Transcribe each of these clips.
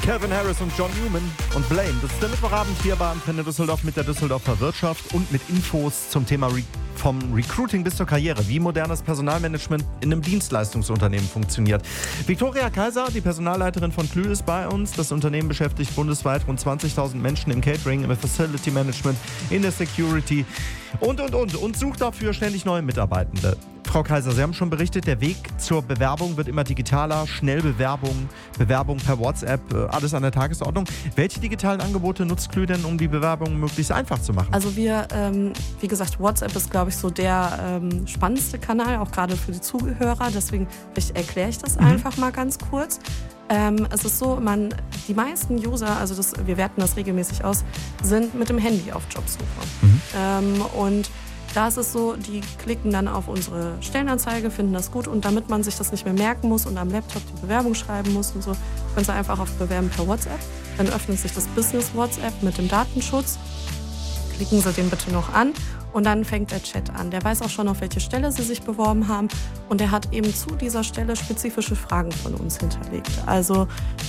Calvin Harris und John Newman und Blame. Das ist der Mittwochabend hier bei Antenne Düsseldorf mit der Düsseldorfer Wirtschaft und mit Infos zum Thema vom Recruiting bis zur Karriere, wie modernes Personalmanagement in einem Dienstleistungsunternehmen funktioniert. Viktoria Kaiser, die Personalleiterin von Klü, ist bei uns. Das Unternehmen beschäftigt bundesweit rund 20.000 Menschen im Catering, im Facility Management, in der Security und sucht dafür ständig neue Mitarbeitende. Frau Kaiser, Sie haben schon berichtet, der Weg zur Bewerbung wird immer digitaler, Schnellbewerbung, Bewerbung per WhatsApp, alles an der Tagesordnung. Welche digitalen Angebote nutzt Klü denn, um die Bewerbung möglichst einfach zu machen? Also wir, wie gesagt, WhatsApp ist, glaube ich, so der spannendste Kanal, auch gerade für die Zuhörer. Deswegen erkläre ich das einfach mal ganz kurz. Es ist so, die meisten User, also wir werten das regelmäßig aus, sind mit dem Handy auf Jobsuche. Und da ist es so, die klicken dann auf unsere Stellenanzeige, finden das gut und damit man sich das nicht mehr merken muss und am Laptop die Bewerbung schreiben muss und so, können Sie einfach auf Bewerben per WhatsApp. Dann öffnet sich das Business WhatsApp mit dem Datenschutz. Klicken Sie den bitte noch an und dann fängt der Chat an. Der weiß auch schon, auf welche Stelle Sie sich beworben haben und der hat eben zu dieser Stelle spezifische Fragen von uns hinterlegt. Also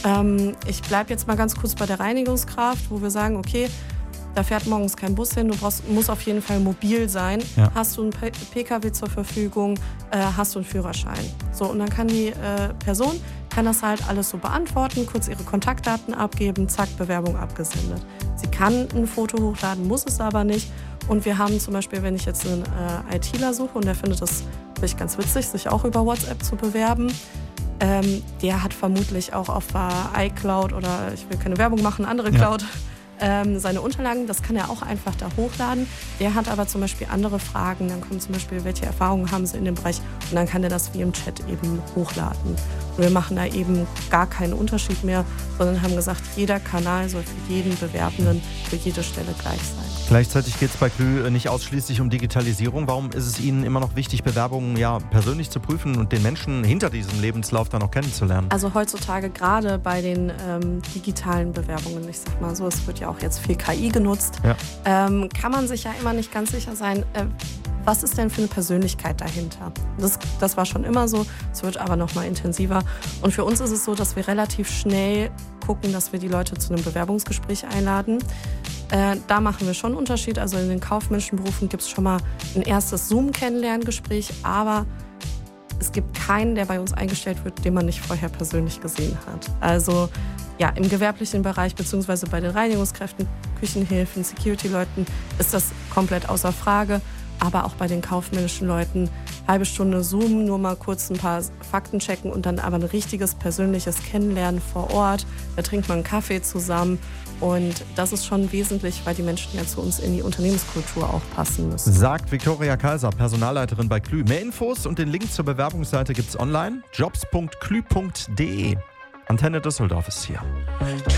ich bleibe jetzt mal ganz kurz bei der Reinigungskraft, wo wir sagen, okay, da fährt morgens kein Bus hin, musst auf jeden Fall mobil sein. Ja. Hast du einen PKW zur Verfügung, hast du einen Führerschein. So, und dann kann die Person das halt alles so beantworten, kurz ihre Kontaktdaten abgeben, zack, Bewerbung abgesendet. Sie kann ein Foto hochladen, muss es aber nicht. Und wir haben zum Beispiel, wenn ich jetzt einen ITler suche und der findet das vielleicht ganz witzig, sich auch über WhatsApp zu bewerben, der hat vermutlich auch auf iCloud oder ich will keine Werbung machen, andere Cloud, seine Unterlagen, das kann er auch einfach da hochladen. Der hat aber zum Beispiel andere Fragen, dann kommt zum Beispiel, welche Erfahrungen haben Sie in dem Bereich und dann kann er das wie im Chat eben hochladen. Und wir machen da eben gar keinen Unterschied mehr, sondern haben gesagt, jeder Kanal soll für jeden Bewerbenden, für jede Stelle gleich sein. Gleichzeitig geht es bei Klü nicht ausschließlich um Digitalisierung. Warum ist es Ihnen immer noch wichtig, Bewerbungen persönlich zu prüfen und den Menschen hinter diesem Lebenslauf dann auch kennenzulernen? Also heutzutage gerade bei den digitalen Bewerbungen, ich sag mal so, es wird ja auch jetzt viel KI genutzt, kann man sich ja immer nicht ganz sicher sein, was ist denn für eine Persönlichkeit dahinter? Das war schon immer so, es wird aber noch mal intensiver. Und für uns ist es so, dass wir relativ schnell gucken, dass wir die Leute zu einem Bewerbungsgespräch einladen. Da machen wir schon einen Unterschied. Also in den kaufmännischen Berufen gibt es schon mal ein erstes Zoom-Kennenlerngespräch, aber es gibt keinen, der bei uns eingestellt wird, den man nicht vorher persönlich gesehen hat. Also ja, im gewerblichen Bereich beziehungsweise bei den Reinigungskräften, Küchenhilfen, Security-Leuten ist das komplett außer Frage. Aber auch bei den kaufmännischen Leuten, halbe Stunde Zoom, nur mal kurz ein paar Fakten checken und dann aber ein richtiges persönliches Kennenlernen vor Ort. Da trinkt man einen Kaffee zusammen und das ist schon wesentlich, weil die Menschen ja zu uns in die Unternehmenskultur auch passen müssen. Sagt Viktoria Kaiser, Personalleiterin bei Klü. Mehr Infos und den Link zur Bewerbungsseite gibt's online, jobs.klü.de. Antenne Düsseldorf ist hier.